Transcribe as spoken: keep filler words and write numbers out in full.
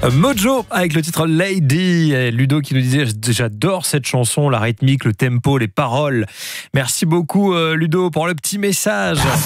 Mojo avec le titre Lady. Et Ludo qui nous disait j'adore cette chanson, la rythmique, le tempo, les paroles. Merci beaucoup Ludo pour le petit message.